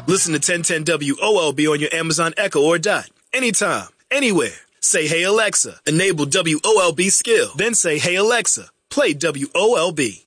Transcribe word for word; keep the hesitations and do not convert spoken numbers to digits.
Listen to ten ten W O L B on your Amazon Echo or Dot. Anytime, anywhere. Say, hey Alexa, enable W O L B skill. Then say, hey Alexa, play W O L B.